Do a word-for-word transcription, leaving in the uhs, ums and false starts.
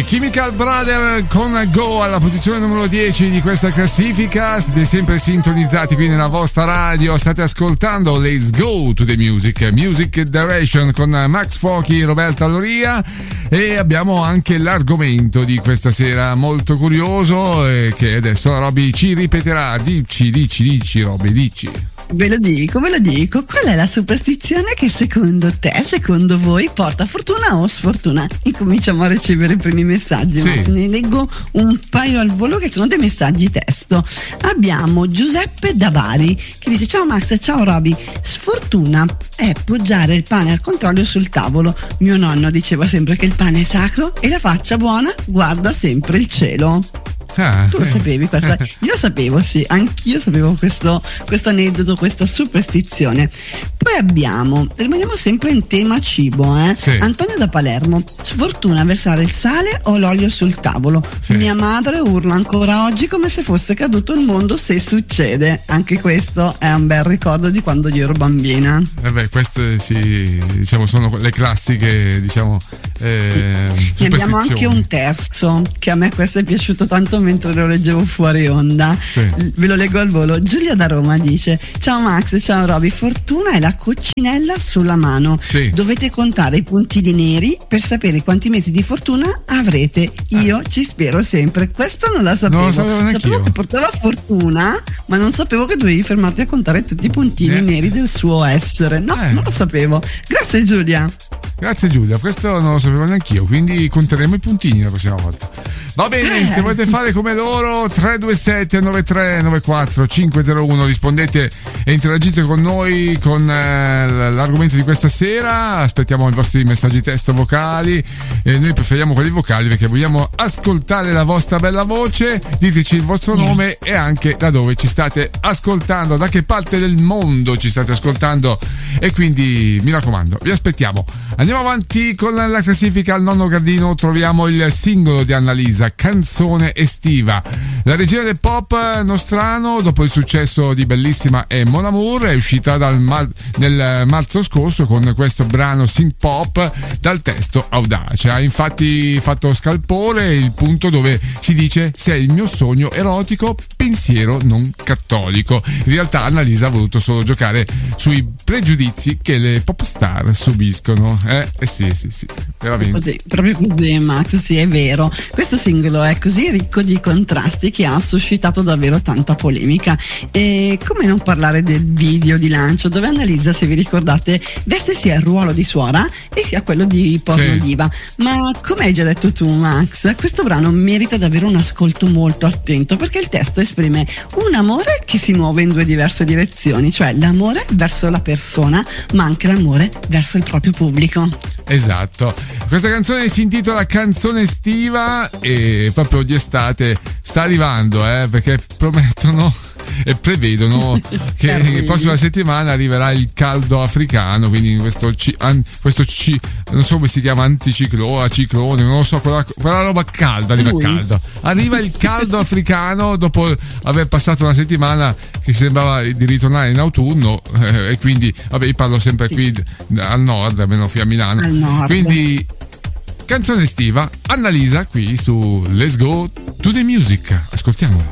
E Chemical Brothers con Go alla posizione numero dieci di questa classifica. Siete sempre sintonizzati qui nella vostra radio, state ascoltando Let's Go to the Music, Music Direction con Max Fochi e Roberta Loria, e abbiamo anche l'argomento di questa sera molto curioso eh, che adesso Roby ci ripeterà. Dici, dici, dici Roby, dici. Ve lo dico, ve lo dico. Qual è la superstizione che secondo te, secondo voi, porta fortuna o sfortuna? Incominciamo a ricevere i primi messaggi, sì. Ma ne leggo un paio al volo che sono dei messaggi testo. Abbiamo Giuseppe da Bari che dice: ciao Max, ciao Roby. Sfortuna è poggiare il pane al contrario sul tavolo. Mio nonno diceva sempre che il pane è sacro e la faccia buona guarda sempre il cielo. Ah, tu lo sapevi questa? Io sapevo, sì, anch'io sapevo questo, questo aneddoto, questa superstizione. Poi abbiamo, rimaniamo sempre in tema cibo, eh? Sì. Antonio da Palermo: sfortuna versare il sale o l'olio sul tavolo. Sì. Mia madre urla ancora oggi come se fosse caduto il mondo se succede. Anche questo è un bel ricordo di quando io ero bambina. Eh beh, queste sì, diciamo sono le classiche, diciamo. Eh, ne abbiamo anche un terzo che a me questo è piaciuto tanto mentre lo leggevo fuori onda. Sì. Ve lo leggo al volo. Giulia da Roma dice: ciao Max, ciao Roby, fortuna è la coccinella sulla mano. Sì. Dovete contare i puntini neri per sapere quanti mesi di fortuna avrete. Io ah. ci spero sempre. Questa non la sapevo. Non lo sapevo neanche sapevo io. Che portava fortuna, ma non sapevo che dovevi fermarti a contare tutti i puntini eh. neri del suo essere. No, eh. non lo sapevo. Grazie Giulia. Grazie Giulia, questo non lo sapevo neanche io, quindi conteremo i puntini la prossima volta. Va bene, eh. se volete fare come loro, tre due sette nove tre nove quattro cinque zero uno, rispondete e interagite con noi con eh, l'argomento di questa sera. Aspettiamo i vostri messaggi testo vocali, e noi preferiamo quelli vocali perché vogliamo ascoltare la vostra bella voce. Diteci il vostro nome e anche da dove ci state ascoltando, da che parte del mondo ci state ascoltando, e quindi mi raccomando, vi aspettiamo. Andiamo avanti con la classifica. Al nono gradino troviamo il singolo di Annalisa, Canzone estiva. La regina del pop nostrano, dopo il successo di Bellissima e Mon Amour, è uscita dal mar- nel marzo scorso con questo brano synth pop dal testo audace. Ha infatti fatto scalpore il punto dove si dice: sei il mio sogno erotico, pensiero non cattolico. In realtà Annalisa ha voluto solo giocare sui pregiudizi che le pop star subiscono. Eh, eh sì, sì, sì, veramente. Così, proprio così, Max, sì, è vero. Questo singolo è così ricco di contrasti che ha suscitato davvero tanta polemica. E come non parlare del video di lancio dove Annalisa, se vi ricordate, veste sia il ruolo di suora e sia quello di porno diva. Sì. Ma come hai già detto tu, Max, questo brano merita davvero un ascolto molto attento, perché il testo esprime un amore che si muove in due diverse direzioni, cioè l'amore verso la persona, ma anche l'amore verso il proprio pubblico. Esatto. Questa canzone si intitola Canzone estiva e proprio di estate sta arrivando, eh, perché promettono e prevedono che la prossima settimana arriverà il caldo africano, quindi questo, ci, an, questo ci, non so come si chiama, anticiclone, ciclone, non lo so, quella, quella roba calda, arriva caldo. Arriva il caldo africano dopo aver passato una settimana che sembrava di ritornare in autunno, eh, e quindi vabbè, io parlo sempre qui al nord, almeno qui a Milano. Al nord. Quindi canzone estiva, Annalisa qui su Let's Go to the Music. Ascoltiamo.